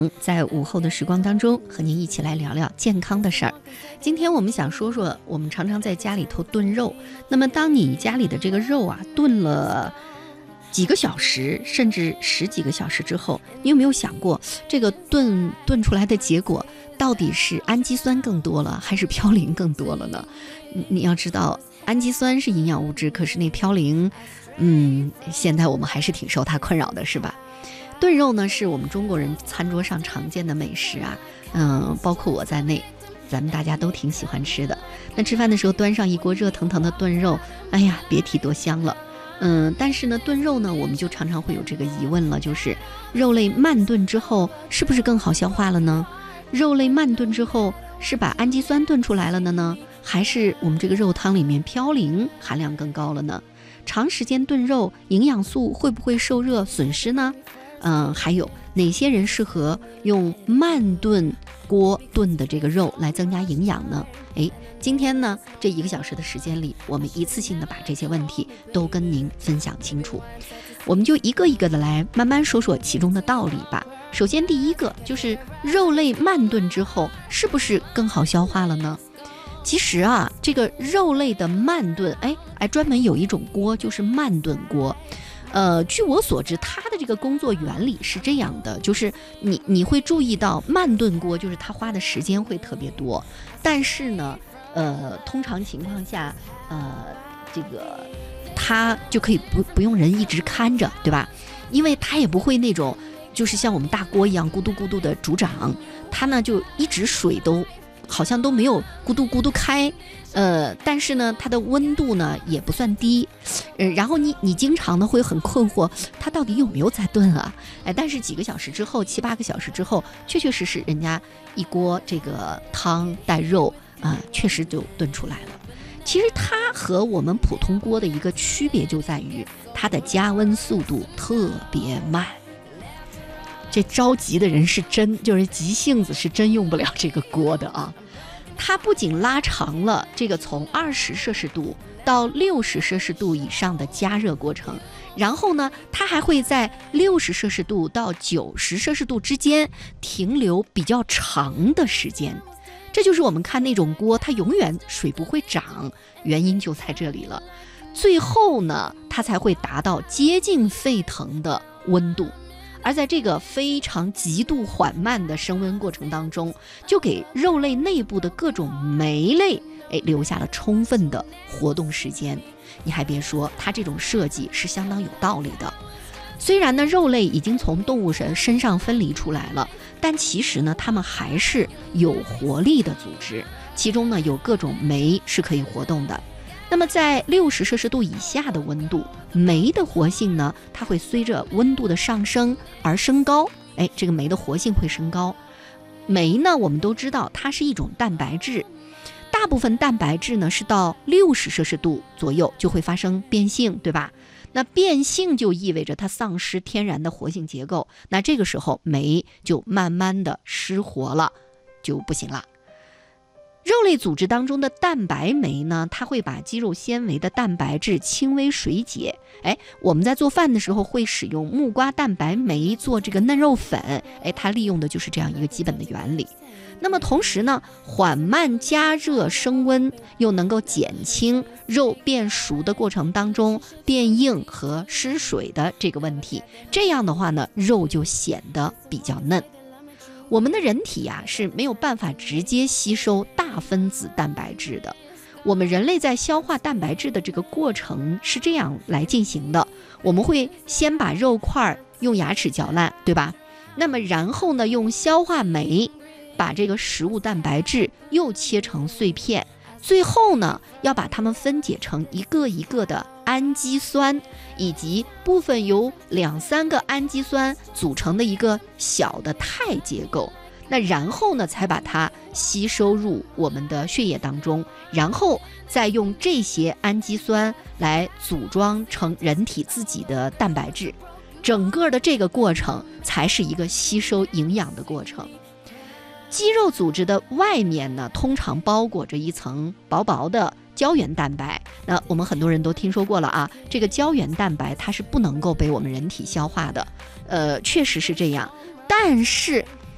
在午后的时光当中，和您一起来聊聊健康的事儿。今天我们想说说，我们常常在家里头炖肉。那么，当你家里的这个肉啊炖了几个小时，甚至10几个小时之后，你有没有想过，这个炖出来的结果到底是氨基酸更多了，还是嘌呤更多了呢？你要知道，氨基酸是营养物质，可是那嘌呤，现在我们还是挺受它困扰的，是吧？炖肉呢，是我们中国人餐桌上常见的美食啊，包括我在内，咱们大家都挺喜欢吃的。那吃饭的时候端上一锅热腾腾的炖肉，哎呀，别提多香了。但是呢，炖肉呢，我们就常常会有这个疑问了，就是肉类慢炖之后是不是更好消化了呢？肉类慢炖之后是把氨基酸炖出来了呢，还是我们这个肉汤里面嘌呤含量更高了呢？长时间炖肉，营养素会不会受热损失呢？还有哪些人适合用慢炖锅炖的这个肉来增加营养呢？今天呢，这1个小时的时间里，我们一次性的把这些问题都跟您分享清楚。我们就一个一个的来慢慢说说其中的道理吧。首先第一个就是肉类慢炖之后是不是更好消化了呢？其实啊，这个肉类的慢炖，专门有一种锅就是慢炖锅。据我所知，它的这个工作原理是这样的，就是你会注意到慢炖锅就是它花的时间会特别多，但是呢，通常情况下，这个它就可以不用人一直看着，对吧？因为它也不会那种就是像我们大锅一样咕嘟咕嘟的煮涨，它呢就一直水都好像都没有咕嘟咕嘟开，但是呢，它的温度呢也不算低，然后你经常呢会很困惑，它到底有没有在炖啊？但是几个小时之后，7、8个小时之后，确确实实人家一锅这个汤带肉确实就炖出来了。其实它和我们普通锅的一个区别就在于它的加温速度特别慢。这着急的人是真，就是急性子是真用不了这个锅的啊。它不仅拉长了这个从20摄氏度到60摄氏度以上的加热过程，然后呢，它还会在60摄氏度到90摄氏度之间停留比较长的时间。这就是我们看那种锅，它永远水不会涨，原因就在这里了。最后呢，它才会达到接近沸腾的温度。而在这个非常极度缓慢的升温过程当中，就给肉类内部的各种酶类留下了充分的活动时间。你还别说，它这种设计是相当有道理的。虽然呢，肉类已经从动物身上分离出来了，但其实呢，它们还是有活力的组织，其中呢有各种酶是可以活动的。那么在60摄氏度以下的温度，酶的活性呢，它会随着温度的上升而升高，这个酶的活性会升高。酶呢，我们都知道它是一种蛋白质，大部分蛋白质呢是到60摄氏度左右就会发生变性，对吧？那变性就意味着它丧失天然的活性结构，那这个时候酶就慢慢的失活了，就不行了。肉类组织当中的蛋白酶呢，它会把肌肉纤维的蛋白质轻微水解。我们在做饭的时候会使用木瓜蛋白酶做这个嫩肉粉，它利用的就是这样一个基本的原理。那么同时呢，缓慢加热升温又能够减轻肉变熟的过程当中变硬和失水的这个问题，这样的话呢，肉就显得比较嫩。我们的人体是没有办法直接吸收大分子蛋白质的。我们人类在消化蛋白质的这个过程是这样来进行的，我们会先把肉块用牙齿嚼烂，对吧？那么然后呢，用消化酶把这个食物蛋白质又切成碎片，最后呢，要把它们分解成一个一个的氨基酸，以及部分由2、3个氨基酸组成的一个小的肽结构。那然后呢，才把它吸收入我们的血液当中，然后再用这些氨基酸来组装成人体自己的蛋白质。整个的这个过程才是一个吸收营养的过程。肌肉组织的外面呢，通常包裹着一层薄薄的胶原蛋白。那我们很多人都听说过了啊，这个胶原蛋白它是不能够被我们人体消化的，确实是这样。但是